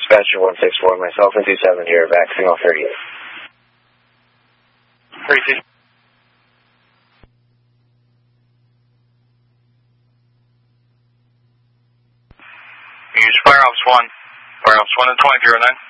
Dispatcher 164, myself and 27 here, back signal 30. 32. Use Fire Office 1. Fire Office 1 and 2009.